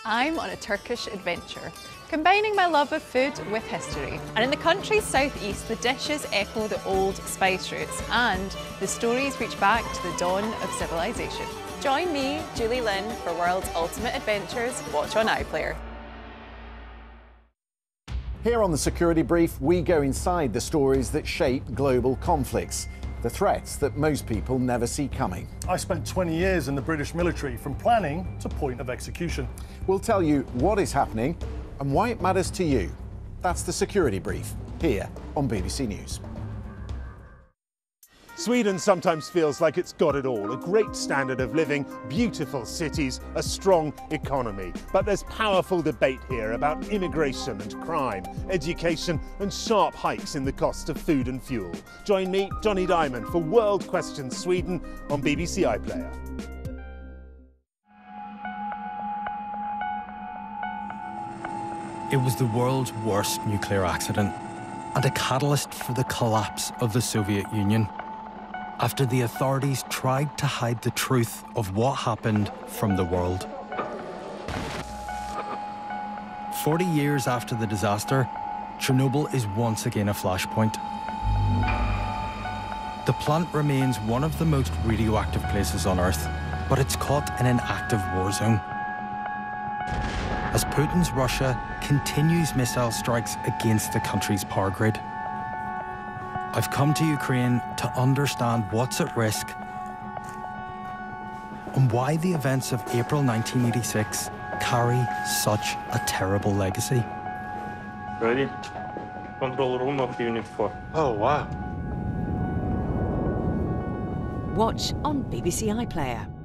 I'm on a Turkish adventure, combining my love of food with history. And in the country's southeast, the dishes echo the old spice routes and the stories reach back to the dawn of civilization. Join me, Julie Lynn, for World's Ultimate Adventures. Watch on iPlayer. Here on The Security Brief, we go inside the stories that shape global conflicts, the threats that most people never see coming. I spent 20 years in the British military, from planning to point of execution. We'll tell you what is happening and why it matters to you. That's The Security Brief, here on BBC News. Sweden sometimes feels like it's got it all. A great standard of living, beautiful cities, a strong economy. But there's powerful debate here about immigration and crime, education and sharp hikes in the cost of food and fuel. Join me, Johnny Diamond, for World Questions Sweden on BBC iPlayer. It was the world's worst nuclear accident and a catalyst for the collapse of the Soviet Union, after the authorities tried to hide the truth of what happened from the world. 40 years after the disaster, Chernobyl is once again a flashpoint. The plant remains one of the most radioactive places on Earth, but it's caught in an active war zone, as Putin's Russia continues missile strikes against the country's power grid. I've come to Ukraine to understand what's at risk and why the events of April 1986 carry such a terrible legacy. Ready? Control room of Unit 4. Oh, wow. Watch on BBC iPlayer.